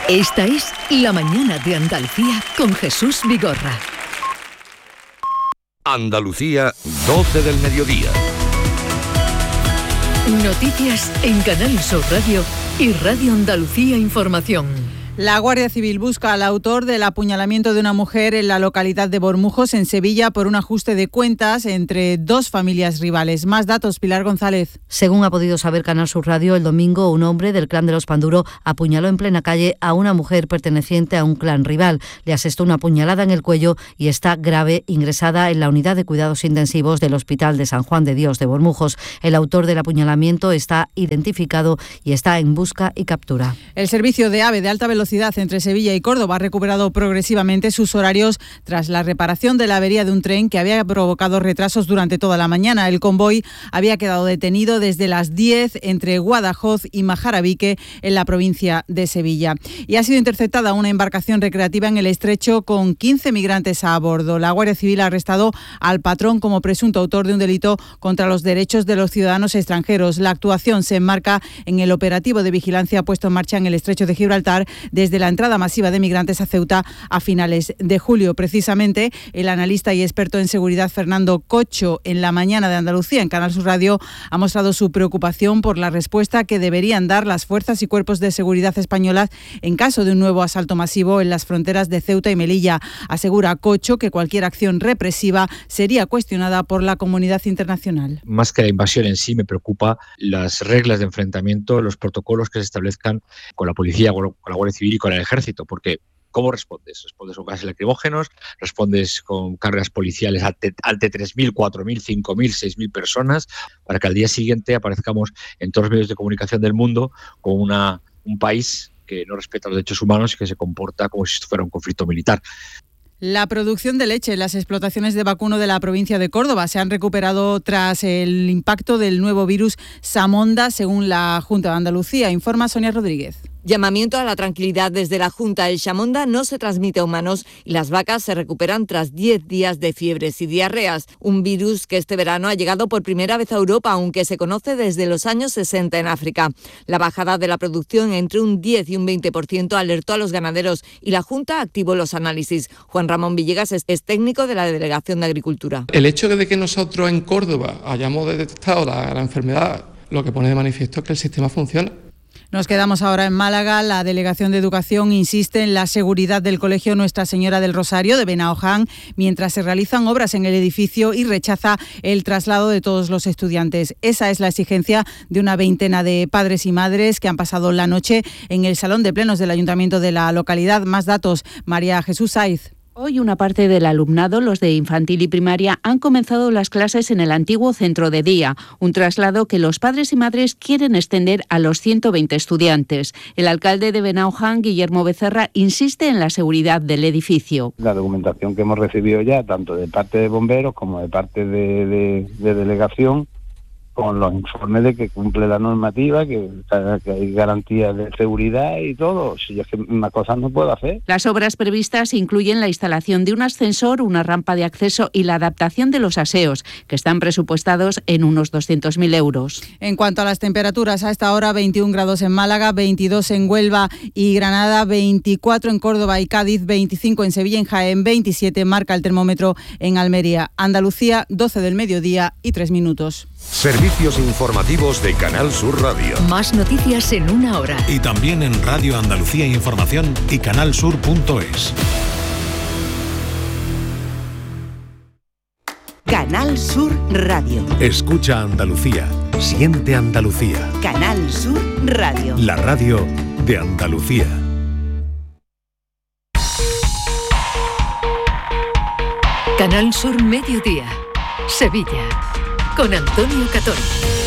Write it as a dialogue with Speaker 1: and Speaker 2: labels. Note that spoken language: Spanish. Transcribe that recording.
Speaker 1: Esta es La Mañana de Andalucía con Jesús Vigorra.
Speaker 2: Andalucía, 12 del mediodía.
Speaker 1: Noticias en Canal Sur Radio y Radio Andalucía Información.
Speaker 3: La Guardia Civil busca al autor del apuñalamiento de una mujer en la localidad de Bormujos, en Sevilla, por un ajuste de cuentas entre dos familias rivales. Más datos, Pilar González.
Speaker 4: Según ha podido saber Canal Sur Radio, el domingo un hombre del clan de los Panduro apuñaló en plena calle a una mujer perteneciente a un clan rival. Le asestó una puñalada en el cuello y está grave, ingresada en la unidad de cuidados intensivos del Hospital de San Juan de Dios de Bormujos. El autor del apuñalamiento está identificado y está en busca y captura.
Speaker 3: El servicio de AVE de alta velocidad entre Sevilla y Córdoba ha recuperado progresivamente sus horarios tras la reparación de la avería de un tren que había provocado retrasos durante toda la mañana. El convoy había quedado detenido desde las 10 entre Guadajoz y Majarabique, en la provincia de Sevilla. Y ha sido interceptada una embarcación recreativa en el estrecho con 15 migrantes a bordo. La Guardia Civil ha arrestado al patrón como presunto autor de un delito contra los derechos de los ciudadanos extranjeros. La actuación se enmarca en el operativo de vigilancia puesto en marcha en el estrecho de Gibraltar desde la entrada masiva de migrantes a Ceuta a finales de julio. Precisamente, el analista y experto en seguridad Fernando Cocho, en La Mañana de Andalucía, en Canal Sur Radio, ha mostrado su preocupación por la respuesta que deberían dar las fuerzas y cuerpos de seguridad españolas en caso de un nuevo asalto masivo en las fronteras de Ceuta y Melilla. Asegura Cocho que cualquier acción represiva sería cuestionada por la comunidad internacional.
Speaker 5: Más que la invasión en sí, me preocupa las reglas de enfrentamiento, los protocolos que se establezcan con la policía, con la Guardia Civil y con el Ejército, porque ¿cómo respondes? ¿Respondes con gases lacrimógenos? ¿Respondes con cargas policiales ante 3.000, 4.000, 5.000, 6.000 personas? Para que al día siguiente aparezcamos en todos los medios de comunicación del mundo con un país que no respeta los derechos humanos y que se comporta como si esto fuera un conflicto militar.
Speaker 3: La producción de leche en las explotaciones de vacuno de la provincia de Córdoba se han recuperado tras el impacto del nuevo virus Samonda, según la Junta de Andalucía. Informa Sonia Rodríguez.
Speaker 6: Llamamiento a la tranquilidad desde la Junta. El Samonda no se transmite a humanos y las vacas se recuperan tras 10 días de fiebres y diarreas. Un virus que este verano ha llegado por primera vez a Europa, aunque se conoce desde los años 60 en África. La bajada de la producción entre un 10 y un 20% alertó a los ganaderos y la Junta activó los análisis. Juan Ramón Villegas es técnico de la Delegación de Agricultura.
Speaker 7: El hecho de que nosotros en Córdoba hayamos detectado la enfermedad, lo que pone de manifiesto es que el sistema funciona.
Speaker 3: Nos quedamos ahora en Málaga. La Delegación de Educación insiste en la seguridad del Colegio Nuestra Señora del Rosario de Benaoján mientras se realizan obras en el edificio y rechaza el traslado de todos los estudiantes. Esa es la exigencia de una veintena de padres y madres que han pasado la noche en el Salón de Plenos del Ayuntamiento de la localidad. Más datos, María Jesús Saiz.
Speaker 8: Hoy una parte del alumnado, los de infantil y primaria, han comenzado las clases en el antiguo centro de día, un traslado que los padres y madres quieren extender a los 120 estudiantes. El alcalde de Benaoján, Guillermo Becerra, insiste en la seguridad del edificio.
Speaker 9: La documentación que hemos recibido ya, tanto de parte de bomberos como de parte de delegación, con los informes de que cumple la normativa, que hay garantías de seguridad y todo. Si yo es que una cosa no puedo hacer.
Speaker 8: Las obras previstas incluyen la instalación de un ascensor, una rampa de acceso y la adaptación de los aseos, que están presupuestados en unos 200.000 euros.
Speaker 3: En cuanto a las temperaturas, a esta hora 21 grados en Málaga, 22 en Huelva y Granada, 24 en Córdoba y Cádiz, 25 en Sevilla y en Jaén, 27 marca el termómetro en Almería. Andalucía, 12 del mediodía y 3 minutos.
Speaker 2: Servicios informativos de Canal Sur Radio.
Speaker 1: Más noticias en una hora.
Speaker 10: Y también en Radio Andalucía Información y canalsur.es.
Speaker 11: Canal Sur Radio.
Speaker 10: Escucha Andalucía. Siente Andalucía.
Speaker 11: Canal Sur Radio.
Speaker 10: La radio de Andalucía.
Speaker 1: Canal Sur Mediodía. Sevilla. Con Antonio Catón.